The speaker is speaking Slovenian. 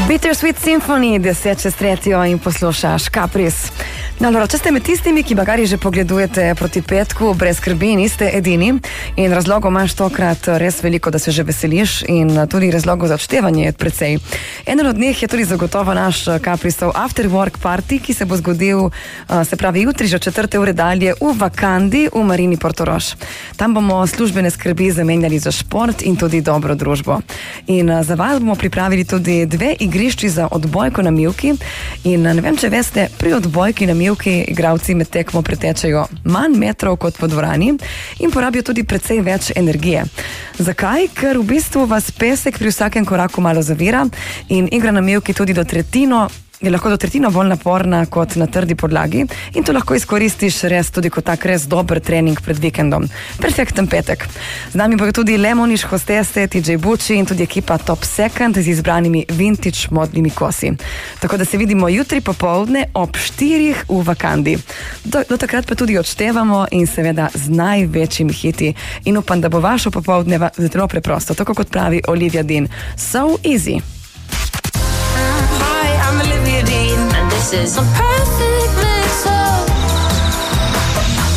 Bittersweet Symphony, 10:03 in poslušaš Kapris. No, allora, če ste med tistimi, ki bagari že pogledujete proti petku, brez skrbi, niste edini in razlogov imaš tokrat res veliko, da se že veseliš in tudi razlogov za odštevanje je precej. Eden od njih je tudi zagotovo naš Kaprisov After Work Party, ki se bo zgodil, se pravi, jutri že 4 ure dalje v Vakandi v Marini Portorož. Tam bomo službene skrbi zamenjali za šport in tudi dobro družbo. In za vas bomo pripravili tudi 2 igrišči za odbojko na mivki in ne vem, če veste, pri odbojki na mivki igralci med tekmo pretečejo manj metrov kot v dvorani in porabijo tudi precej več energije. Zakaj? Ker v bistvu vas pesek pri vsakem koraku malo zavira in igra na mivki tudi je lahko do tretjino bolj naporna kot na trdi podlagi in to lahko izkoristiš res tudi kot tak res dober trening pred vikendom. Perfekten petek. Z nami bo tudi Lemoniš, hostese, TJ Bucci in tudi ekipa Top Second z izbranimi vintage modnimi kosi. Tako da se vidimo jutri popoldne ob 4 v Vakandi. Do takrat pa tudi odštevamo in seveda z največjimi hiti. In upam, da bo vašo popoldne zelo preprosto, tako kot pravi Olivia Dean. So easy. This is on purpose.